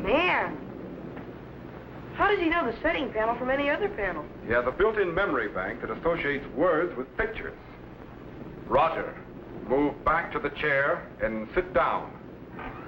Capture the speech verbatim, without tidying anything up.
Man. How does he know the setting panel from any other panel? He has a built-in memory bank that associates words with pictures. Roger, move back to the chair and sit down.